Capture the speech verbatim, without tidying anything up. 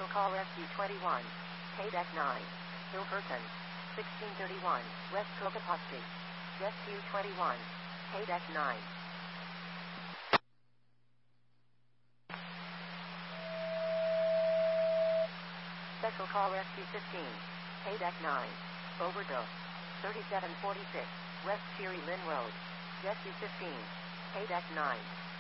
Special call S Q twenty-one. K deck nine. Hilferton. sixteen thirty-one. West Cotopaxi. S Q twenty-one. K deck nine. Special call S Q fifteen. K deck nine. Overdose. thirty-seven forty-six. West Cherry Lynn Road. S Q fifteen. K deck nine.